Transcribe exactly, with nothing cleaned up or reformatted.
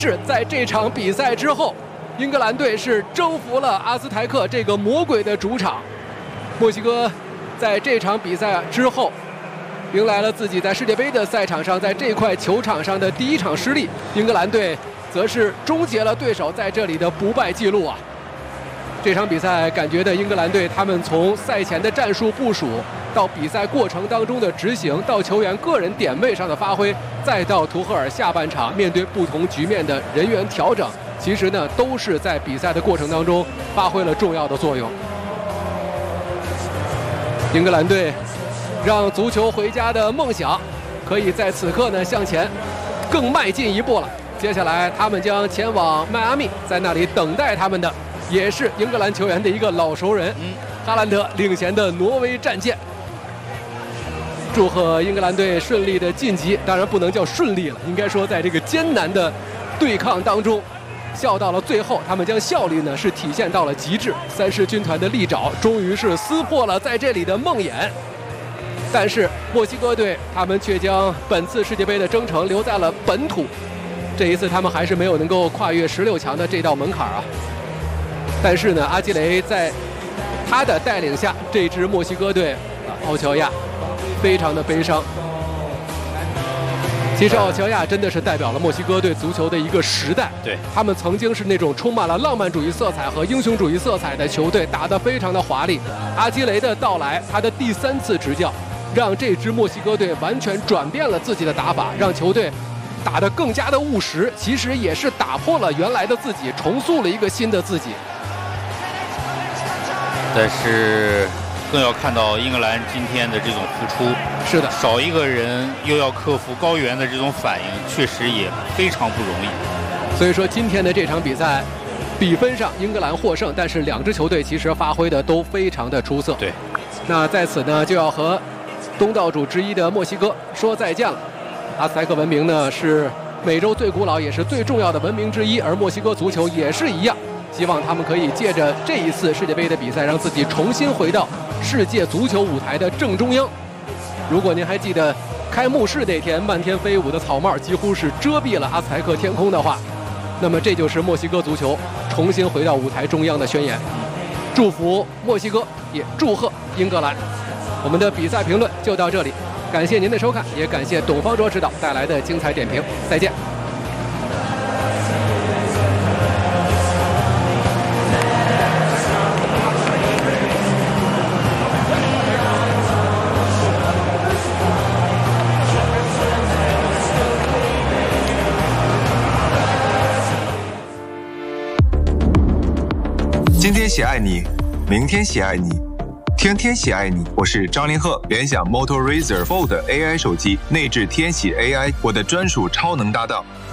是在这场比赛之后，英格兰队是征服了阿兹台克这个魔鬼的主场。墨西哥在这场比赛之后，迎来了自己在世界杯的赛场上，在这块球场上的第一场失利。英格兰队则是终结了对手在这里的不败记录啊！这场比赛感觉的英格兰队，他们从赛前的战术部署，到比赛过程当中的执行，到球员个人点位上的发挥，再到图赫尔下半场面对不同局面的人员调整，其实呢都是在比赛的过程当中发挥了重要的作用。英格兰队让足球回家的梦想可以在此刻呢向前更迈进一步了。接下来他们将前往迈阿密，在那里等待他们的也是英格兰球员的一个老熟人，嗯，哈兰德领衔的挪威战舰。祝贺英格兰队顺利的晋级，当然不能叫顺利了，应该说在这个艰难的对抗当中笑到了最后，他们将效率呢是体现到了极致。三狮军团的利爪终于是撕破了在这里的梦魇，但是墨西哥队他们却将本次世界杯的征程留在了本土。这一次他们还是没有能够跨越十六强的这道门槛啊。但是呢，阿基雷在他的带领下，这支墨西哥队啊，奥乔亚非常的悲伤。其实奥乔亚真的是代表了墨西哥队足球的一个时代。 对， 他们曾经是那种充满了浪漫主义色彩和英雄主义色彩的球队，打得非常的华丽。阿基雷的到来，他的第三次执教，让这支墨西哥队完全转变了自己的打法，让球队打得更加的务实，其实也是打破了原来的自己，重塑了一个新的自己。 但是更要看到英格兰今天的这种付出， 是的， 少一个人又要克服高原的这种反应，确实也非常不容易。 所以说今天的这场比赛比分上英格兰获胜，但是两支球队其实发挥的都非常的出色。 对， 那在此呢就要和东道主之一的墨西哥说再见了。阿兹台克文明呢是美洲最古老也是最重要的文明之一，而墨西哥足球也是一样。希望他们可以借着这一次世界杯的比赛，让自己重新回到世界足球舞台的正中央。如果您还记得开幕式那天漫天飞舞的草帽几乎是遮蔽了阿兹台克天空的话，那么这就是墨西哥足球重新回到舞台中央的宣言。祝福墨西哥，也祝贺英格兰。我们的比赛评论就到这里，感谢您的收看，也感谢董方卓指导带来的精彩点评。再见。 今天喜爱你，明天喜爱你，天天喜爱你。我是张凌赫，联想 Motor Razr Fold A I 手机内置天喜 A I， 我的专属超能搭档。